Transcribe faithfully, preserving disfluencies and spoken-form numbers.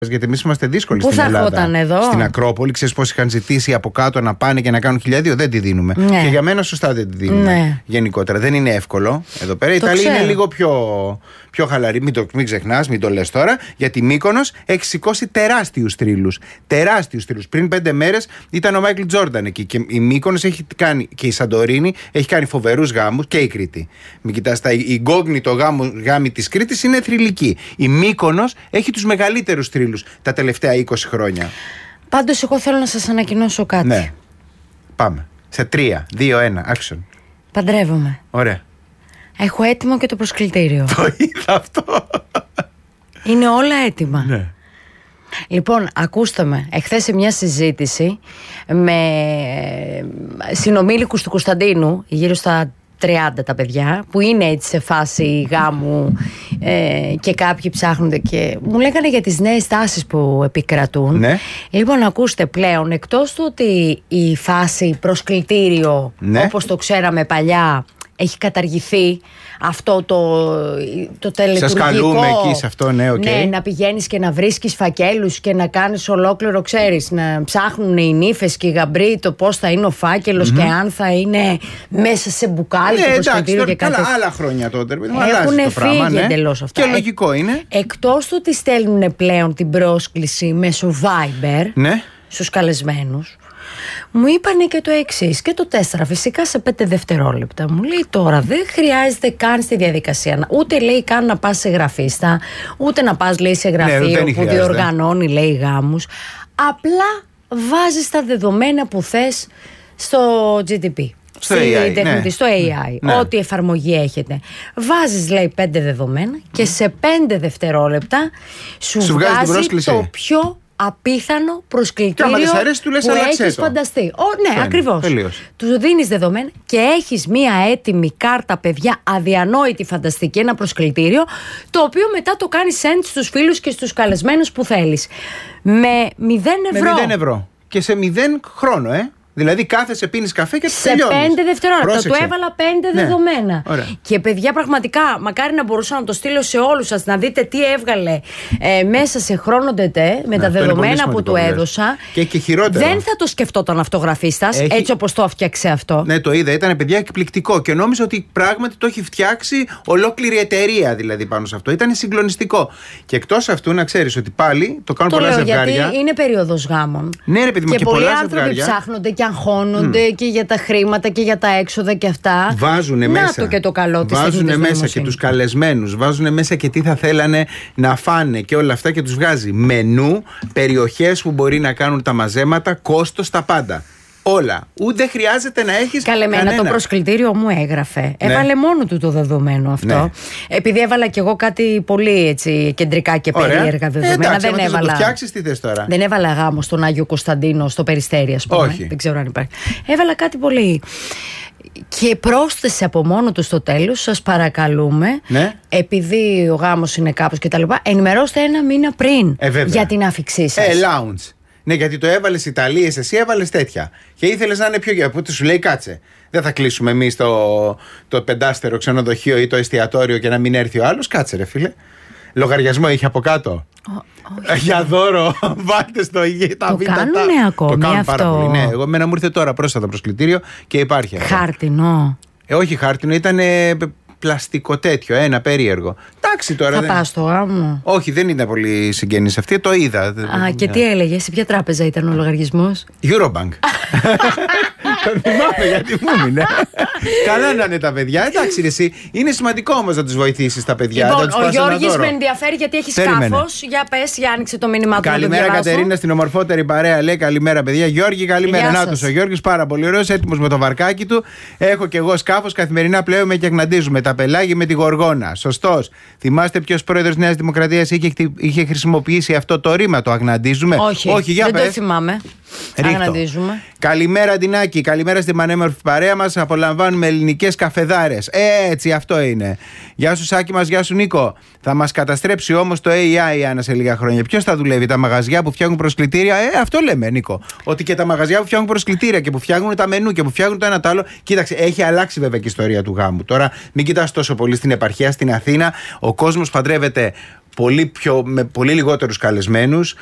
Γιατί εμείς είμαστε δύσκολοι Πού στην θα Ελλάδα. έρχονταν εδώ? Στην Ακρόπολη, ξέρεις πώς είχαν ζητήσει από κάτω να πάνε και να κάνουν χιλιάδες δύο, δεν τη δίνουμε. Ναι. Και για μένα σωστά δεν τη δίνουμε. Ναι. Γενικότερα δεν είναι εύκολο εδώ πέρα. Η Ιταλία είναι λίγο πιο, πιο χαλαρή. Μην το μην ξεχνάς, μην το λες τώρα. Γιατί Μύκονος έχει σηκώσει τεράστιους θρύλους. Τεράστιους θρύλους. Πριν πέντε μέρες ήταν ο Μάικλ Τζόρνταν εκεί. Και η Μύκονος έχει κάνει, και η Σαντορίνη έχει κάνει φοβερούς γάμους, και η Κρήτη. Μην κοιτάς, τα ιγκόγνητο γάμοι της Κρήτης είναι θρυλική. Η Μύκονος έχει τους μεγαλύτερους θρύλους τα τελευταία είκοσι χρόνια. Πάντως, εγώ θέλω να σας ανακοινώσω κάτι. Ναι. Πάμε. Σε τρία, δύο, ένα, action. Παντρεύομαι. Ωραία. Έχω έτοιμο και το προσκλητήριο. Το είδα αυτό. Είναι όλα έτοιμα. Ναι. Λοιπόν, ακούστε με. Εχθές σε μια συζήτηση με συνομήλικους του Κωνσταντίνου, γύρω στα τριάντα τα παιδιά, που είναι έτσι σε φάση γάμου, ε, και κάποιοι ψάχνονται και μου λέγανε για τις νέες τάσεις που επικρατούν. Ναι. Λοιπόν, ακούστε, πλέον, εκτός του ότι η φάση προσκλητήριο, ναι, όπως το ξέραμε παλιά, έχει καταργηθεί, αυτό το, το τελετουργικό. Σας καλούμε εκεί σε αυτό, ναι, οκ. Ναι, να πηγαίνεις και να βρίσκεις φακέλους και να κάνεις ολόκληρο, ξέρεις, να ψάχνουν οι νύφες και οι γαμπροί το πώς θα είναι ο φάκελος, mm-hmm, και αν θα είναι μέσα σε μπουκάλι, ναι, το προσκλητήριο και κάτι. Καλά, άλλα χρόνια τότε. Έχουν φύγει εντελώς αυτά. Και λογικό είναι. Εκτός του ότι στέλνουν πλέον την πρόσκληση μέσω Viber, ναι, στους καλεσμένους, μου είπανε και το εξής και το τέσσερα, φυσικά σε πέντε δευτερόλεπτα. Μου λέει τώρα δεν χρειάζεται καν στη διαδικασία, ούτε λέει καν να πας σε γραφίστα, ούτε να πας, λέει, σε γραφείο, ναι, που διοργανώνει, λέει, γάμους. Απλά βάζεις τα δεδομένα που θες στο τζι τι πι. Στο έι άι, τεχνητή, ναι, στο έι άι, ναι, ό,τι εφαρμογή έχετε. Βάζεις, λέει, πέντε δεδομένα και σε πέντε δευτερόλεπτα σου, σου βγάζει το πιο απίθανο προσκλητήριο αρέσει, του λες, που έχεις φανταστεί. Ο, ναι, Φαίνει, ακριβώς. Τελείως. Του δίνεις δεδομένα και έχεις μία έτοιμη κάρτα, παιδιά, αδιανόητη, φανταστική, ένα προσκλητήριο, το οποίο μετά το κάνεις send στους φίλους και στους καλεσμένους που θέλεις. Με μηδέν ευρώ. Με μηδέν ευρώ. Και σε μηδέν χρόνο, ε. Δηλαδή κάθεσαι, πίνεις καφέ και σε τελειώνεις. πέντε δευτερόλεπτα. Πρόσεξε. Του έβαλα πέντε, ναι, δεδομένα. Ωραία. Και παιδιά, πραγματικά, μακάρι να μπορούσα να το στείλω σε όλους σας, να δείτε τι έβγαλε ε, μέσα σε χρόνο ντετέ με, ναι, τα δεδομένα που του έδωσα. Και, και χειρότερα. Δεν θα το σκεφτόταν αυτογραφίστας, έχει... έτσι όπως το έφτιαξε αυτό. Ναι, το είδα. Ήταν, παιδιά, εκπληκτικό. Και νόμιζα ότι πράγματι το έχει φτιάξει ολόκληρη εταιρεία, δηλαδή, πάνω σε αυτό. Ήταν συγκλονιστικό. Και εκτός αυτού, να ξέρεις ότι πάλι το κάνουν το πολλά ζευγάρια. Γιατί είναι περίοδος γάμων. Ναι, ρε παιδί μου, και, και πολλοί πολλά άνθρωποι ζευγάρια ψάχνονται και αγχώνονται, mm, και για τα χρήματα και για τα έξοδα και αυτά. Βάζουνε Να μέσα. το και το καλό της βάζουνε μέσα και τους καλεσμένους, βάζουνε μέσα και τι θα θέλανε να φάνε και όλα αυτά, και τους βγάζει μενού, περιοχές που μπορεί να κάνουν τα μαζέματα, κόστος, τα πάντα. Όλα. Ούτε δεν χρειάζεται να έχεις. Καλεμένα, κανένα. Το προσκλητήριο μου έγραφε. Ναι. Έβαλε μόνο του το δεδομένο αυτό. Ναι. Επειδή έβαλα κι εγώ κάτι πολύ, έτσι, κεντρικά και περίεργα δεδομένα. Ε, εντάξει, δεν έβαλα. Το φτιάξεις, τι θες τώρα. Δεν έβαλα γάμο στον Άγιο Κωνσταντίνο, στο Περιστέρι, ας πούμε. Όχι. Δεν ξέρω αν υπάρχει. Έβαλα κάτι πολύ. Και πρόσθεσε από μόνο του στο τέλος, σας παρακαλούμε, ναι, επειδή ο γάμος είναι κάπως κτλ., ενημερώστε ένα μήνα πριν, ε, για την άφιξή σας. Ε, lounge. Ναι, γιατί το έβαλες Ιταλίες, εσύ έβαλες τέτοια. Και ήθελες να είναι πιο για που σου λέει κάτσε. Δεν θα κλείσουμε εμείς το, το πεντάστερο ξενοδοχείο ή το εστιατόριο και να μην έρθει ο άλλος. Κάτσε, ρε φίλε. Λογαριασμό είχε από κάτω. Oh, για δώρο, βάλτε στο υγεία τα β' Το κάνουνε ακόμη. Το κάνουν αυτό. Πάρα πολύ. Ναι, εγώ εμένα μου ήρθε τώρα πρόσφατα προσκλητήριο και υπάρχει. Χάρτινο. Ε, όχι χάρτινο, ήταν πλαστικό τέτοιο, ένα περίεργο. Εντάξει τώρα. Θα δεν... πας στο γάμο. Όχι, δεν ήταν πολύ συγγενής αυτή, το είδα. Α, και τι έλεγε, σε ποια τράπεζα ήταν ο λογαριασμός? Eurobank. Το θυμάμαι γιατί μου έμεινε. Καλά να είναι τα παιδιά. Εντάξει, εσύ. Είναι σημαντικό όμως να τους βοηθήσεις τα παιδιά. Λοιπόν, ο Γιώργης με ενδιαφέρει γιατί έχει σκάφος. Για πες, για άνοιξε το μήνυμά του. Καλημέρα, Κατερίνα, στην ομορφότερη παρέα. Λέει καλημέρα, παιδιά. Γιώργη, καλημέρα. Νάτος ο Γιώργης, πάρα πολύ ωραίος, έτοιμος με το βαρκάκι του. Έχω κι εγώ σκάφος, καθημερινά πλέουμε και αγναντίζουμε τα πελάγια με τη γοργόνα. Σωστός. Θυμάστε ποιος πρόεδρος Νέας Δημοκρατίας είχε, είχε χρησιμοποιήσει αυτό το ρήμα, το αγναντίζουμε? Όχι, Όχι για δεν πες. Το θυμάμαι. Αγναντίζουμε. Καλημέρα, Ντινάκη. Καλημέρα στην πανέμορφη παρέα μας. Απολαμβάνουμε ελληνικές καφεδάρες. Έτσι, αυτό είναι. Γεια σου, Σάκη μας, γεια σου, Νίκο. Θα μας καταστρέψει όμως το έι άι Άννα σε λίγα χρόνια. Ποιος θα δουλεύει, τα μαγαζιά που φτιάχνουν προσκλητήρια? Ε, αυτό λέμε, Νίκο. Ότι και τα μαγαζιά που φτιάχνουν προσκλητήρια και που φτιάχνουν τα μενού και που φτιάχνουν το ένα το άλλο. Κοίταξε, έχει αλλάξει βέβαια και η ιστορία του γάμου. Τώρα, μην κοιτάς τόσο πολύ στην επαρχία, στην Αθήνα. Ο κόσμος παντρεύεται πολύ πιο, με πολύ λιγότερους καλεσμένους,